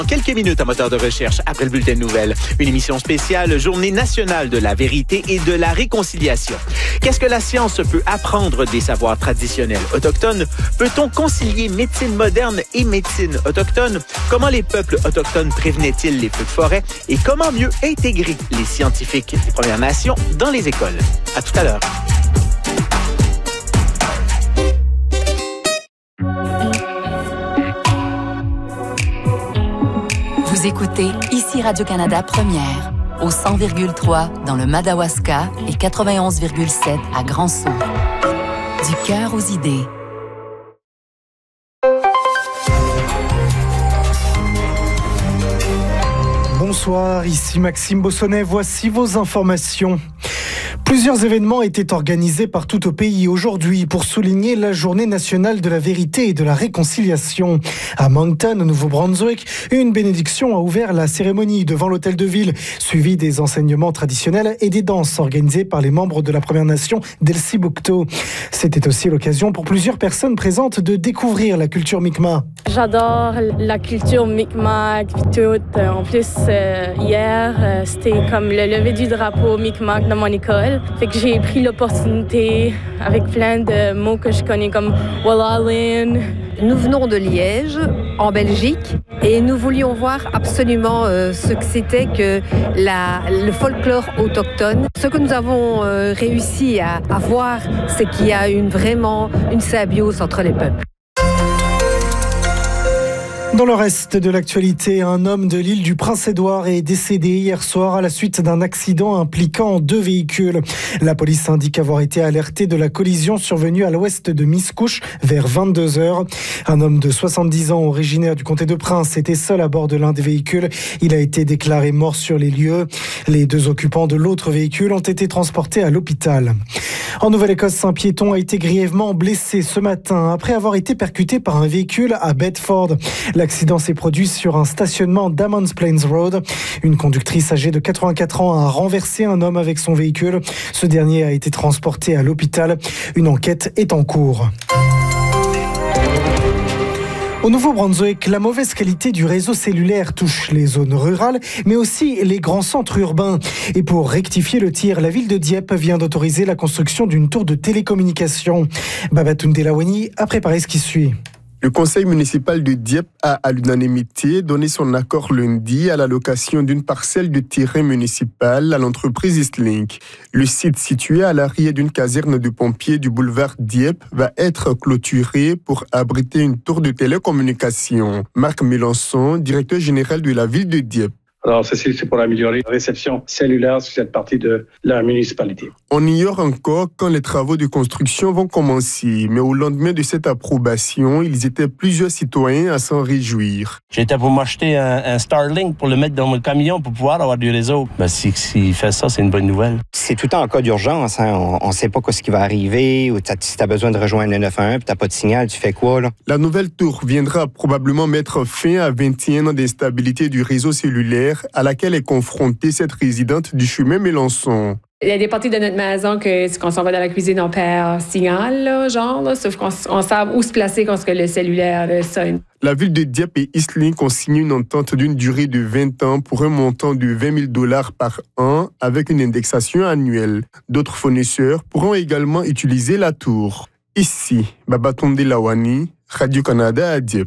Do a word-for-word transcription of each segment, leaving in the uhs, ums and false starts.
Dans quelques minutes à moteur de recherche, après le bulletin de nouvelles, une émission spéciale Journée nationale de la vérité et de la réconciliation. Qu'est-ce que la science peut apprendre des savoirs traditionnels autochtones? Peut-on concilier médecine moderne et médecine autochtone? Comment les peuples autochtones prévenaient-ils les feux de forêt? Et comment mieux intégrer les scientifiques des Premières Nations dans les écoles? À tout à l'heure. Vous écoutez ici Radio-Canada Première, au cent virgule trois dans le Madawaska et quatre-vingt-onze virgule sept à Grand-Sault. Du cœur aux idées. Bonsoir, ici Maxime Bossonnet, voici vos informations. Plusieurs événements étaient organisés partout au pays aujourd'hui pour souligner la Journée nationale de la vérité et de la réconciliation. À Moncton, au Nouveau-Brunswick, une bénédiction a ouvert la cérémonie devant l'hôtel de ville, suivie des enseignements traditionnels et des danses organisées par les membres de la Première Nation d'Elsibukto. C'était aussi l'occasion pour plusieurs personnes présentes de découvrir la culture Mi'kmaq. J'adore la culture Mi'kmaq, tout. En plus, euh, hier, euh, c'était comme le lever du drapeau Mi'kmaq dans mon école. Fait que j'ai pris l'opportunité avec plein de mots que je connais comme Wallalin. Nous venons de Liège, en Belgique, et nous voulions voir absolument euh, ce que c'était que la, le folklore autochtone. Ce que nous avons euh, réussi à, à voir, c'est qu'il y a une, vraiment une symbiose entre les peuples. Dans le reste de l'actualité, un homme de l'île du Prince-Édouard est décédé hier soir à la suite d'un accident impliquant deux véhicules. La police indique avoir été alertée de la collision survenue à l'ouest de Miscouche vers vingt-deux heures. Un homme de soixante-dix ans originaire du comté de Prince était seul à bord de l'un des véhicules. Il a été déclaré mort sur les lieux. Les deux occupants de l'autre véhicule ont été transportés à l'hôpital. En Nouvelle-Écosse, un piéton a été grièvement blessé ce matin après avoir été percuté par un véhicule à Bedford. L'accident s'est produit sur un stationnement d'Ammons Plains Road. Une conductrice âgée de quatre-vingt-quatre ans a renversé un homme avec son véhicule. Ce dernier a été transporté à l'hôpital. Une enquête est en cours. Au Nouveau-Brunswick, la mauvaise qualité du réseau cellulaire touche les zones rurales, mais aussi les grands centres urbains. Et pour rectifier le tir, la ville de Dieppe vient d'autoriser la construction d'une tour de télécommunication. Babatunde Lawani a préparé ce qui suit. Le conseil municipal de Dieppe a, à l'unanimité, donné son accord lundi à l'allocation d'une parcelle de terrain municipal à l'entreprise Eastlink. Le site situé à l'arrière d'une caserne de pompiers du boulevard Dieppe va être clôturé pour abriter une tour de télécommunication. Marc Mélenchon, directeur général de la ville de Dieppe. Alors, ceci, c'est pour améliorer la réception cellulaire sur cette partie de la municipalité. On ignore encore quand les travaux de construction vont commencer, mais au lendemain de cette approbation, ils étaient plusieurs citoyens à s'en réjouir. J'étais pour m'acheter un, un Starlink pour le mettre dans mon camion pour pouvoir avoir du réseau. Ben, si, s'il fait ça, c'est une bonne nouvelle. C'est tout le temps en cas d'urgence. Hein. On ne sait pas ce qui va arriver. Ou si tu as besoin de rejoindre le neuf un un et tu n'as pas de signal, tu fais quoi, là? La nouvelle tour viendra probablement mettre fin à vingt et un ans d'instabilité du réseau cellulaire à laquelle est confrontée cette résidente du chemin Mélenchon. Il y a des parties de notre maison que quand on s'en va dans la cuisine, on perd signal, là, genre, là, sauf qu'on on sait où se placer quand le cellulaire là, sonne. La ville de Dieppe et Eastlink ont signé une entente d'une durée de vingt ans pour un montant de vingt mille dollars par an avec une indexation annuelle. D'autres fournisseurs pourront également utiliser la tour. Ici, Babatunde Lawani, Radio-Canada à Dieppe.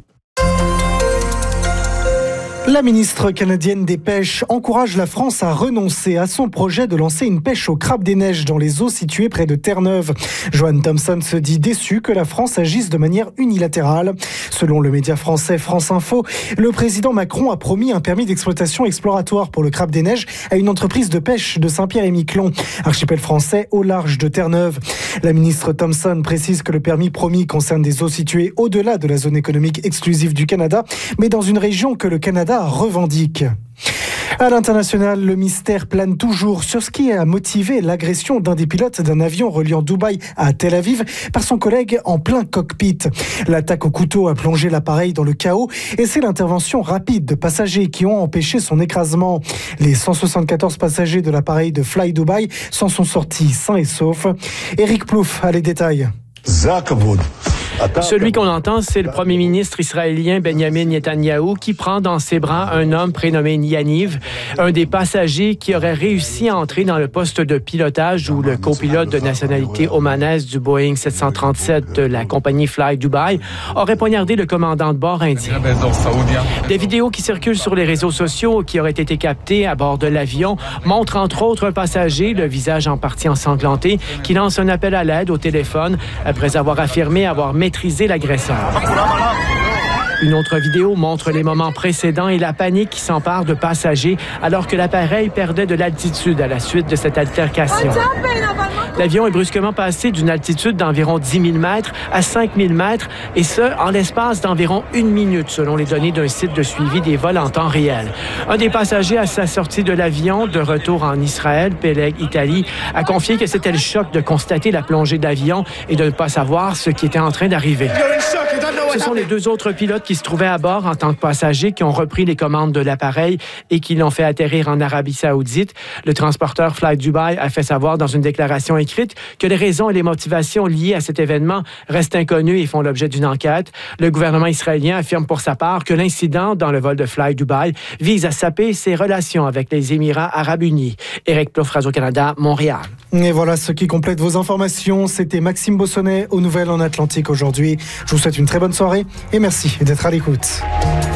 La ministre canadienne des Pêches encourage la France à renoncer à son projet de lancer une pêche au crabe des neiges dans les eaux situées près de Terre-Neuve. Joanne Thompson se dit déçue que la France agisse de manière unilatérale. Selon le média français France Info, le président Macron a promis un permis d'exploitation exploratoire pour le crabe des neiges à une entreprise de pêche de Saint-Pierre-et-Miquelon, archipel français au large de Terre-Neuve. La ministre Thompson précise que le permis promis concerne des eaux situées au-delà de la zone économique exclusive du Canada, mais dans une région que le Canada revendique. À l'international, le mystère plane toujours sur ce qui a motivé l'agression d'un des pilotes d'un avion reliant Dubaï à Tel Aviv par son collègue en plein cockpit. L'attaque au couteau a plongé l'appareil dans le chaos et c'est l'intervention rapide de passagers qui ont empêché son écrasement. Les cent soixante-quatorze passagers de l'appareil de Fly Dubai s'en sont sortis sains et saufs. Éric Plouffe a les détails. Celui qu'on entend, c'est le premier ministre israélien Benjamin Netanyahou qui prend dans ses bras un homme prénommé Yaniv, un des passagers qui aurait réussi à entrer dans le poste de pilotage où le copilote de nationalité omanaise du Boeing sept cent trente-sept de la compagnie Fly Dubai aurait poignardé le commandant de bord indien. Des vidéos qui circulent sur les réseaux sociaux qui auraient été captées à bord de l'avion montrent entre autres un passager, le visage en partie ensanglanté, qui lance un appel à l'aide au téléphone après avoir affirmé avoir maîtrisé l'agresseur. Une autre vidéo montre les moments précédents et la panique qui s'empare de passagers alors que l'appareil perdait de l'altitude à la suite de cette altercation. L'avion est brusquement passé d'une altitude d'environ dix mille mètres à cinq mille mètres, et ce, en l'espace d'environ une minute, selon les données d'un site de suivi des vols en temps réel. Un des passagers à sa sortie de l'avion, de retour en Israël, Peleg, Italie, a confié que c'était le choc de constater la plongée d'avion et de ne pas savoir ce qui était en train d'arriver. Ce sont les deux autres pilotes qui se trouvaient à bord en tant que passagers qui ont repris les commandes de l'appareil et qui l'ont fait atterrir en Arabie Saoudite. Le transporteur Fly Dubai a fait savoir dans une déclaration écrite que les raisons et les motivations liées à cet événement restent inconnues et font l'objet d'une enquête. Le gouvernement israélien affirme pour sa part que l'incident dans le vol de Fly Dubai vise à saper ses relations avec les Émirats arabes unis. Éric Plouffe, Radio-Canada, Montréal. Et voilà ce qui complète vos informations. C'était Maxime Bossonnet aux Nouvelles en Atlantique aujourd'hui. Je vous souhaite une très bonne soirée et merci d'être à l'écoute.